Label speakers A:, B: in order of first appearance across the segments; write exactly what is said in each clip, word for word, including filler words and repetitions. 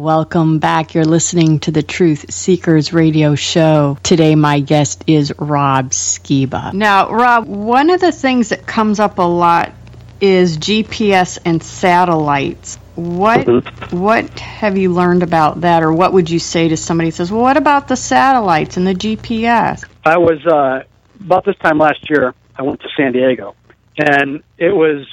A: Welcome back. You're listening to the Truth Seekers Radio Show. Today, my guest is Rob Skiba. Now, Rob, one of the things that comes up a lot is G P S and satellites. What mm-hmm. what have you learned about that, or what would you say to somebody who says, well, what about the satellites and the G P S?
B: I was, uh, about this time last year, I went to San Diego, and it was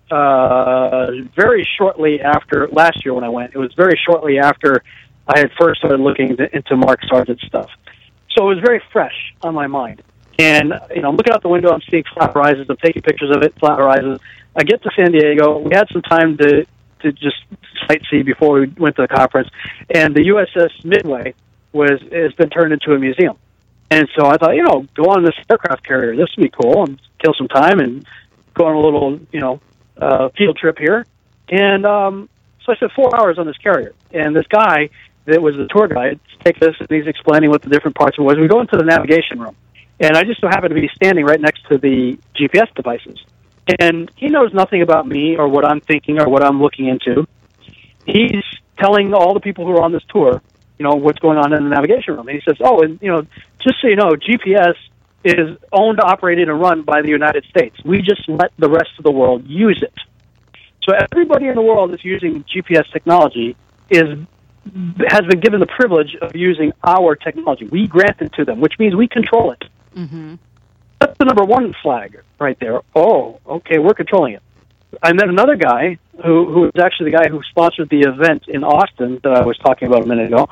B: uh, very shortly after, last year when I went, it was very shortly after I had first started looking into Mark Sargent stuff. So it was very fresh on my mind. And, you know, I'm looking out the window, I'm seeing flat horizons, I'm taking pictures of it, flat horizons. I get to San Diego, we had some time to, to just sightsee before we went to the conference, and the U S S Midway was has been turned into a museum. And so I thought, you know, go on this aircraft carrier, this would be cool, and kill some time and go on a little, you know, uh, field trip here. And um, so I spent four hours on this carrier. And this guy that was the tour guide takes us, and he's explaining what the different parts of it was. We go into the navigation room, and I just so happened to be standing right next to the G P S devices. And he knows nothing about me or what I'm thinking or what I'm looking into. He's telling all the people who are on this tour, you know, what's going on in the navigation room. And he says, oh, and, you know, just so you know, G P S is owned, operated, and run by the United States. We just let the rest of the world use it. So everybody in the world that's using G P S technology is has been given the privilege of using our technology. We grant it to them, which means we control it.
A: Mm-hmm.
B: That's the number one flag right there. Oh, okay, we're controlling it. I met another guy who, who was actually the guy who sponsored the event in Austin that I was talking about a minute ago.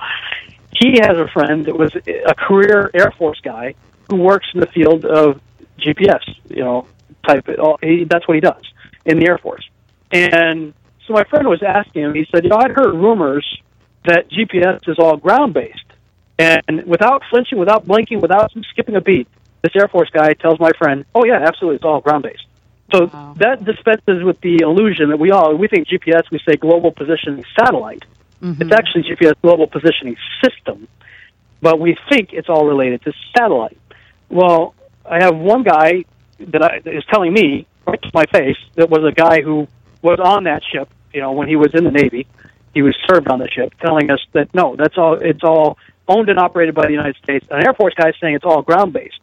B: He has a friend that was a career Air Force guy who works in the field of G P S, you know, type. He, that's what he does in the Air Force. And so my friend was asking him, he said, you know, I'd heard rumors that G P S is all ground-based. And without flinching, without blinking, without skipping a beat, this Air Force guy tells my friend, oh, yeah, absolutely, it's all ground-based. So wow. That dispenses with the illusion that we all, we think G P S, we say global positioning satellite. Mm-hmm. It's actually G P S global positioning system, but we think it's all related to satellite. Well, I have one guy that, I, that is telling me, right to my face, that was a guy who was on that ship, you know, when he was in the Navy. He was served on the ship, telling us that, no, that's all. It's all owned and operated by the United States. An Air Force guy is saying it's all ground-based.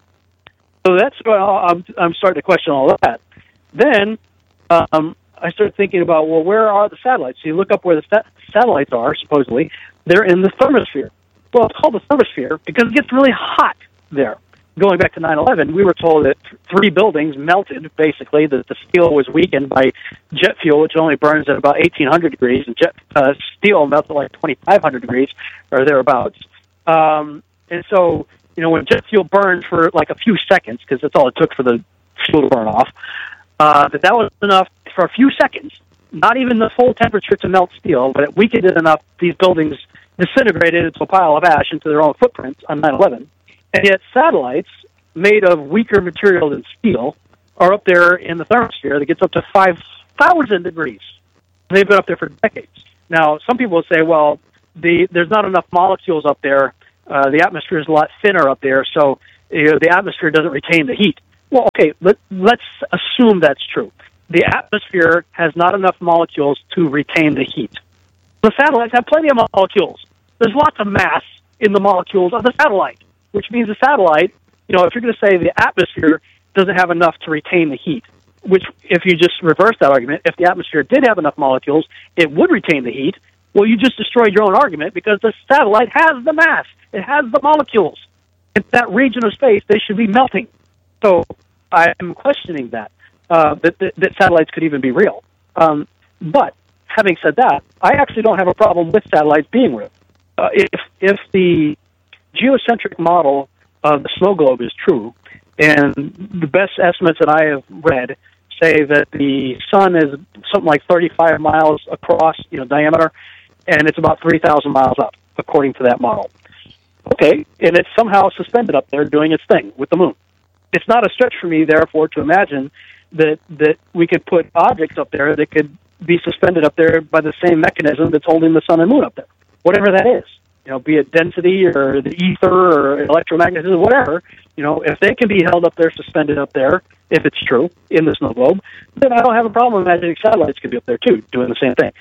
B: So that's, I'm, I'm starting to question all of that. Then um, I started thinking about, well, where are the satellites? So you look up where the sat- satellites are, supposedly. They're in the thermosphere. Well, it's called the thermosphere because it gets really hot there. Going back to nine eleven, we were told that three buildings melted, basically, that the steel was weakened by jet fuel, which only burns at about eighteen hundred degrees, and jet uh, steel melts at like twenty-five hundred degrees, or thereabouts. Um, and so, you know, when jet fuel burned for like a few seconds, because that's all it took for the fuel to burn off, uh, that that was enough for a few seconds, not even the full temperature to melt steel, but it weakened it enough, these buildings disintegrated into a pile of ash into their own footprints on nine eleven. And yet satellites made of weaker material than steel are up there in the thermosphere that gets up to five thousand degrees. They've been up there for decades. Now, some people will say, well, the, there's not enough molecules up there. Uh, the atmosphere is a lot thinner up there, so you know, the atmosphere doesn't retain the heat. Well, okay, let, let's assume that's true. The atmosphere has not enough molecules to retain the heat. The satellites have plenty of molecules. There's lots of mass in the molecules of the satellite, which means the satellite, you know, if you're going to say the atmosphere doesn't have enough to retain the heat, which if you just reverse that argument, if the atmosphere did have enough molecules, it would retain the heat. Well, you just destroyed your own argument because the satellite has the mass. It has the molecules. In that region of space, they should be melting. So I'm questioning that, uh, that, that, that satellites could even be real. Um, but having said that, I actually don't have a problem with satellites being real. Uh, if if the geocentric model of the snow globe is true, and the best estimates that I have read say that the sun is something like thirty-five miles across, you know, diameter, and it's about three thousand miles up, according to that model. Okay, and it's somehow suspended up there doing its thing with the moon. It's not a stretch for me, therefore, to imagine that, that we could put objects up there that could be suspended up there by the same mechanism that's holding the sun and moon up there, whatever that is. You know, be it density or the ether or electromagnetism, whatever, you know, if they can be held up there, suspended up there, if it's true, in the snow globe, then I don't have a problem imagining satellites could be up there, too, doing the same thing.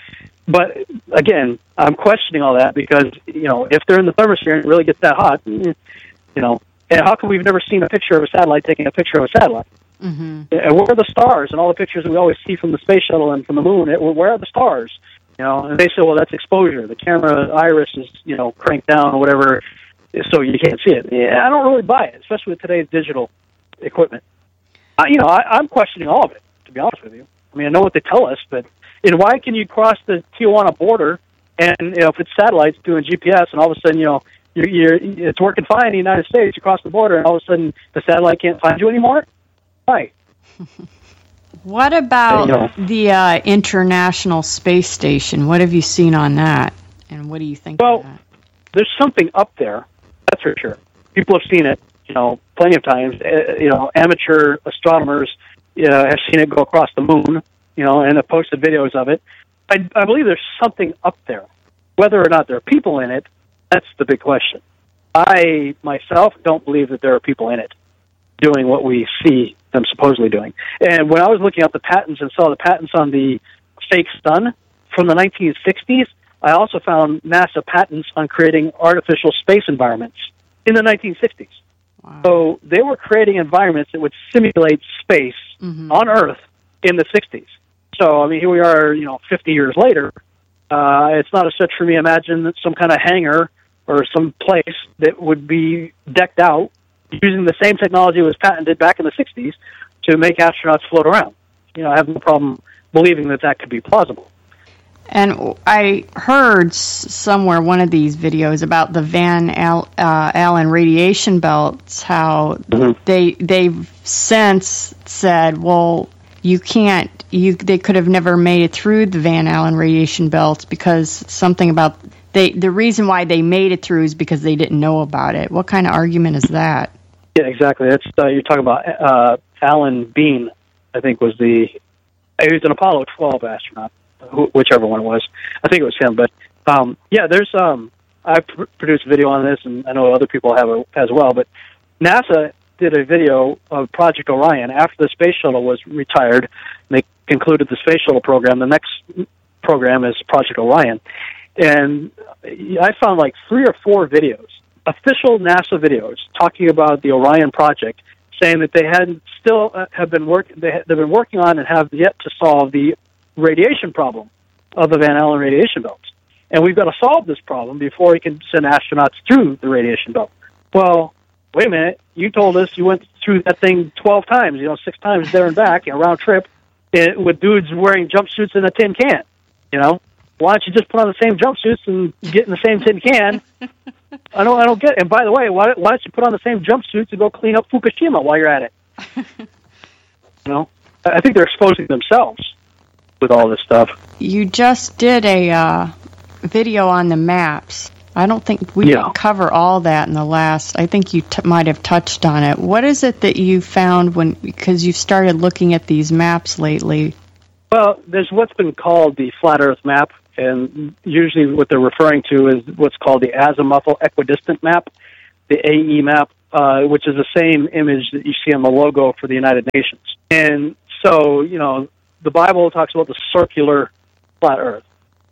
B: but again, I'm questioning all that because, you know, if they're in the thermosphere and it really gets that hot, you know, and how come we've never seen a picture of a satellite taking a picture of a satellite? Mm-hmm. And where are the stars and all the pictures that we always see from the space shuttle and from the moon? It, where are the stars? You know, and they say, well, that's exposure. The camera iris is, you know, cranked down or whatever, so you can't see it. Yeah, I don't really buy it, especially with today's digital equipment. I, you know, I, I'm questioning all of it, to be honest with you. I mean, I know what they tell us, but you know, why can you cross the Tijuana border and, you know, if it's satellites doing G P S and all of a sudden, you know, you're, you're, it's working fine in the United States, you cross the border and all of a sudden the satellite can't find you anymore? Why?
A: What about you know, the uh, International Space Station? What have you seen on that? And what do you think
B: well,
A: of that?
B: There's something up there, that's for sure. People have seen it, you know, plenty of times. Uh, you know, amateur astronomers uh, have seen it go across the moon, you know, and have posted videos of it. I, I believe there's something up there. Whether or not there are people in it, that's the big question. I, myself, don't believe that there are people in it doing what we see them supposedly doing. And when I was looking up the patents and saw the patents on the fake sun from the nineteen sixties, I also found NASA patents on creating artificial space environments in the nineteen sixties. Wow. So they were creating environments that would simulate space mm-hmm. on Earth in the sixties. So, I mean, here we are, you know, fifty years later. Uh, it's not a stretch for me to imagine that some kind of hangar or some place that would be decked out using the same technology that was patented back in the sixties to make astronauts float around. You know, I have no problem believing that that could be plausible.
A: And I heard somewhere one of these videos about the Van Al- uh, Allen radiation belts, how mm-hmm. they they've since said, well, you can't, you they could have never made it through the Van Allen radiation belts because something about they the reason why they made it through is because they didn't know about it. What kind of argument is that?
B: Yeah, exactly. That's uh, you're talking about uh, Alan Bean, I think was the he was an Apollo twelve astronaut, wh- whichever one it was. I think it was him. But um, yeah, there's um, I've pr- produced a video on this, and I know other people have a, as well. But NASA did a video of Project Orion after the space shuttle was retired. They concluded the space shuttle program. The next program is Project Orion, and I found like three or four videos. Official NASA videos talking about the Orion project, saying that they had still uh, have been work they ha- they've been working on and have yet to solve the radiation problem of the Van Allen radiation belts, and we've got to solve this problem before we can send astronauts through the radiation belt. Well, wait a minute, you told us you went through that thing twelve times, you know, six times there and back, a round trip, it, with dudes wearing jumpsuits in a tin can. You know, why don't you just put on the same jumpsuits and get in the same tin can? I don't, I don't get it. And by the way, why, why don't you put on the same jumpsuit to go clean up Fukushima while you're at it? You know, I think they're exposing themselves with all this stuff.
A: You just did a uh, video on the maps. I don't think we yeah. cover all that in the last. I think you t- might have touched on it. What is it that you found when, because you've started looking at these maps lately?
B: Well, there's what's been called the Flat Earth map. And usually what they're referring to is what's called the azimuthal equidistant map, the A E map, uh, which is the same image that you see on the logo for the United Nations. And so, you know, the Bible talks about the circular flat Earth.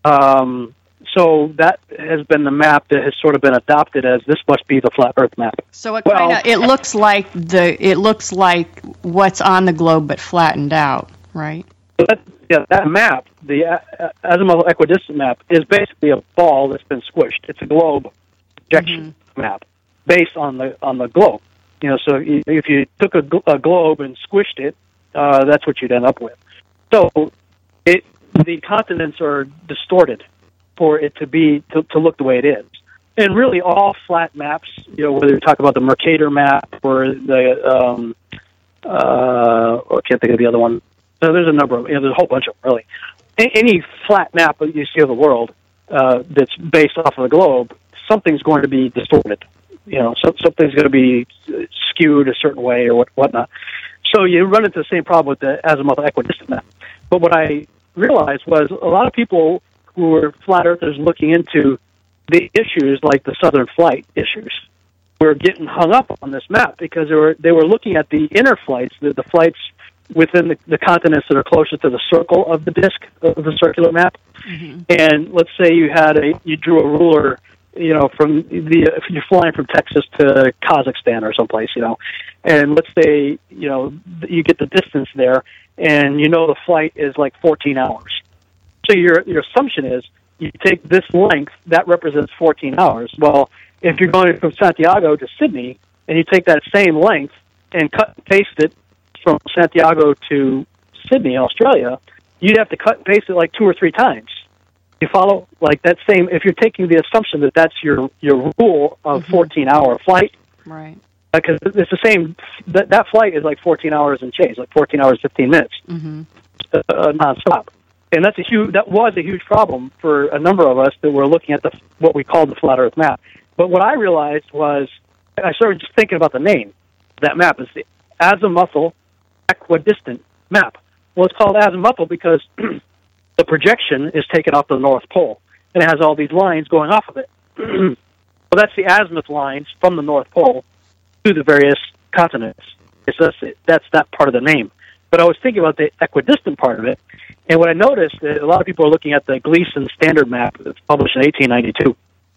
B: Um, so that has been the map that has sort of been adopted as this must be the flat Earth map.
A: So it well, kind of it looks like the it looks like what's on the globe but flattened out, right?
B: That, yeah, that map, the uh, azimuthal equidistant map, is basically a ball that's been squished. It's a globe projection mm-hmm. map based on the on the globe. You know, so if you took a, a globe and squished it, uh, that's what you'd end up with. So it the continents are distorted for it to be to, to look the way it is. And really, all flat maps, you know, whether you talk about the Mercator map or the um, uh, I can't think of the other one. So there's a number of, you know, there's a whole bunch of them, really. A- any flat map that you see of the world uh, that's based off of the globe, something's going to be distorted. You know, so, something's going to be skewed a certain way or what whatnot. So you run into the same problem with the azimuthal equidistant map. But what I realized was a lot of people who were flat earthers looking into the issues like the Southern Flight issues were getting hung up on this map because they were they were looking at the inner flights, the, the flights within the, the continents that are closer to the circle of the disk of the circular map. Mm-hmm. And let's say you had a you drew a ruler, you know, from the if you're flying from Texas to Kazakhstan or someplace, you know, and let's say you know you get the distance there, and you know the flight is like fourteen hours. So your your assumption is you take this length that represents fourteen hours. Well, if you're going from Santiago to Sydney, and you take that same length and cut and paste it from Santiago to Sydney, Australia, you'd have to cut and paste it like two or three times. You follow? Like that same, if you're taking the assumption that that's your, your rule of mm-hmm. fourteen-hour flight.
A: Right.
B: Because uh, it's the same, that, that flight is like fourteen hours and change, like fourteen hours, fifteen minutes, mm-hmm. uh, uh, nonstop. And that's a huge, that was a huge problem for a number of us that were looking at the what we called the Flat Earth map. But what I realized was, I started just thinking about the name of that map. It's the azimuthal equidistant map. Well, it's called azimuthal because the projection is taken off the North Pole, and it has all these lines going off of it. Well, that's the azimuth lines from the North Pole to the various continents. It's just, that's that part of the name. But I was thinking about the equidistant part of it, and what I noticed, that a lot of people are looking at the Gleason Standard Map that's published in eighteen ninety-two.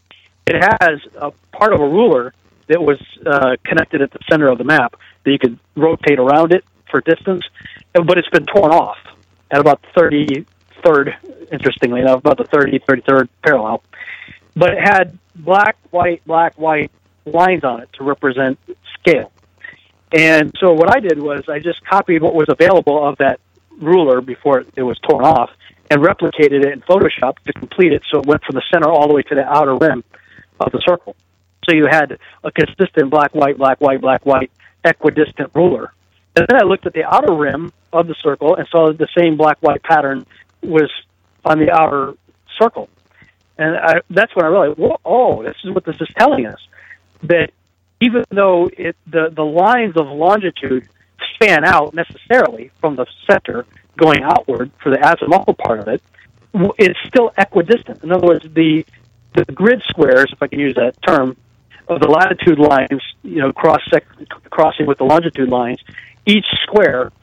B: It has a part of a ruler that was uh, connected at the center of the map that you could rotate around it for distance, but it's been torn off at about the thirty-third, interestingly enough, about the thirty, thirty-third parallel. But it had black, white, black, white lines on it to represent scale. And so what I did was I just copied what was available of that ruler before it was torn off and replicated it in Photoshop to complete it so it went from the center all the way to the outer rim of the circle. So you had a consistent black, white, black, white, black, white, equidistant ruler. And then I looked at the outer rim of the circle and saw that the same black, white pattern was on the outer circle. And I, that's when I realized, whoa, oh, this is what this is telling us, that even though it, the, the lines of longitude span out necessarily from the center going outward for the azimuthal part of it, it's still equidistant. In other words, the the grid squares, if I can use that term, of the latitude lines, you know, cross crossing with the longitude lines, each square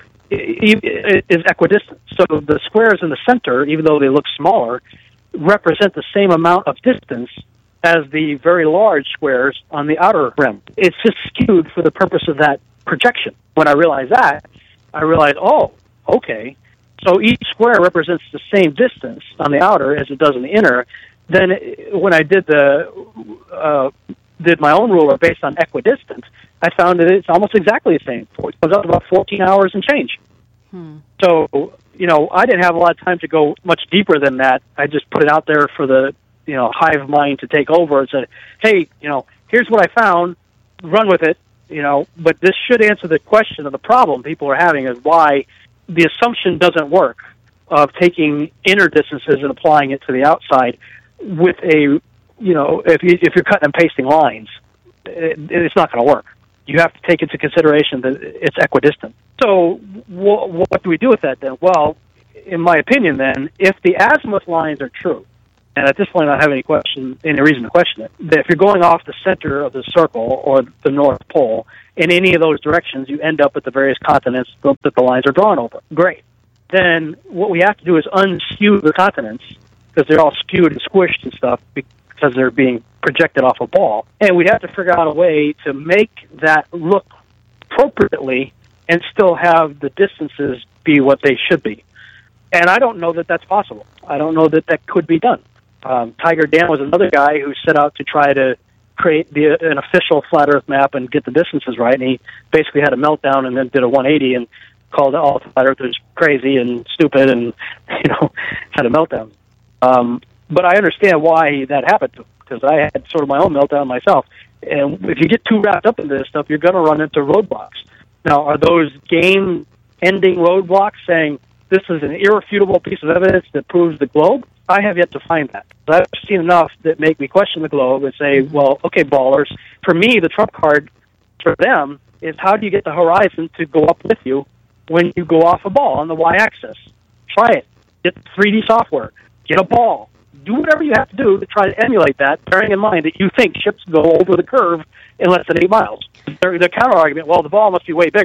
B: is equidistant. So the squares in the center, even though they look smaller, represent the same amount of distance as the very large squares on the outer rim. It's just skewed for the purpose of that projection. When I realized that, I realized, oh, okay, so each square represents the same distance on the outer as it does on the inner. Then when I did the uh, did my own ruler based on equidistant, I found that it's almost exactly the same. It comes up to about fourteen hours and change. Hmm. So, you know, I didn't have a lot of time to go much deeper than that. I just put it out there for the, you know, hive mind to take over and said, hey, you know, here's what I found, run with it, you know, but this should answer the question of the problem people are having is why the assumption doesn't work of taking inner distances and applying it to the outside with a, you know, if, you, if you're cutting and pasting lines, it, it's not going to work. You have to take into consideration that it's equidistant. So wh- what do we do with that then? Well, in my opinion then, if the azimuth lines are true, and at this point I don't have any question, any reason to question it, that if you're going off the center of the circle or the North Pole, in any of those directions, you end up at the various continents that the lines are drawn over. Great. Then what we have to do is unskew the continents, because they're all skewed and squished and stuff because they're being projected off a ball. And we'd have to figure out a way to make that look appropriately and still have the distances be what they should be. And I don't know that that's possible. I don't know that that could be done. Um, Tiger Dan was another guy who set out to try to create the, an official flat Earth map and get the distances right, and he basically had a meltdown and then did a one eighty and called all flat Earthers crazy and stupid and, you know, had a meltdown. Um, but I understand why that happened, because I had sort of my own meltdown myself. And if you get too wrapped up into this stuff, you're going to run into roadblocks. Now, are those game-ending roadblocks saying this is an irrefutable piece of evidence that proves the globe? I have yet to find that. I've seen enough that make me question the globe and say, well, okay, ballers, for me, the trump card for them is how do you get the horizon to go up with you when you go off a ball on the y-axis? Try it. Get three D software. Get a ball. Do whatever you have to do to try to emulate that, bearing in mind that you think ships go over the curve in less than eight miles. Their, their counter-argument, well, the ball must be way bigger.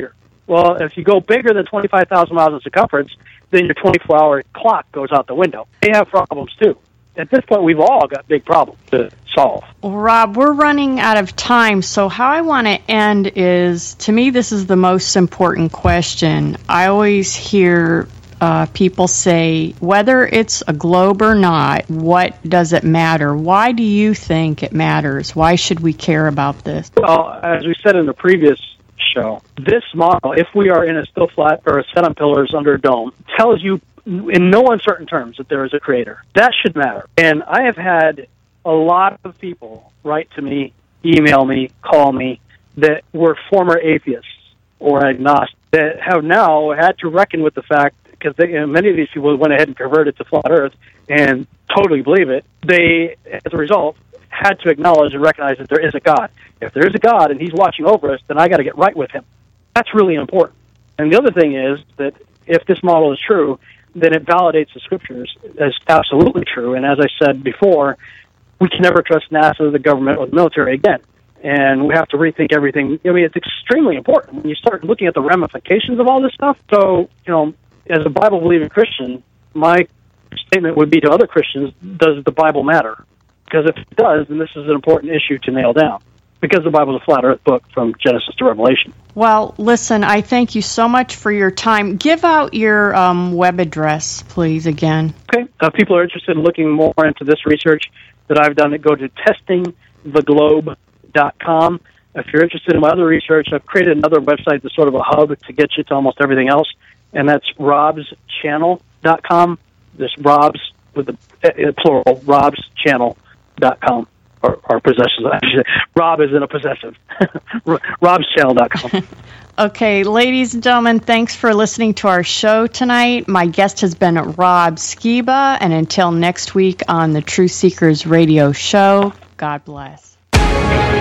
B: Well, if you go bigger than twenty-five thousand miles in circumference, then your twenty-four hour clock goes out the window. They have problems, too. At this point, we've all got big problems to solve.
A: Well, Rob, we're running out of time, so how I want to end is, to me, this is the most important question. I always hear uh, people say, whether it's a globe or not, what does it matter? Why do you think it matters? Why should we care about this?
B: Well, as we said in the previous show, this model, if we are in a still flat or a set on pillars under a dome, tells you in no uncertain terms that there is a creator. That should matter. And I have had a lot of people write to me, email me, call me, that were former atheists or agnostics that have now had to reckon with the fact, because you know, many of these people went ahead and converted to flat Earth and totally believe it, they, as a result, had to acknowledge and recognize that there is a God. If there is a God and he's watching over us, then I got to get right with him. That's really important. And the other thing is that if this model is true, then it validates the scriptures as absolutely true. And as I said before, we can never trust NASA, the government, or the military again. And we have to rethink everything. I mean, it's extremely important when you start looking at the ramifications of all this stuff. So, you know, as a Bible-believing Christian, my statement would be to other Christians, does the Bible matter? Because if it does, then this is an important issue to nail down. Because the Bible is a flat earth book from Genesis to Revelation.
A: Well, listen, I thank you so much for your time. Give out your um, web address, please, again.
B: Okay. If people are interested in looking more into this research that I've done, go to testing the globe dot com. If you're interested in my other research, I've created another website that's sort of a hub to get you to almost everything else, and that's robs channel dot com. This Rob's with the uh, plural, robs channel dot com. Or, or possessive. Rob is in a possessive. robs channel dot com.
A: Okay, ladies and gentlemen, thanks for listening to our show tonight. My guest has been Rob Skiba, and until next week on the Truth Seekers Radio Show, God bless.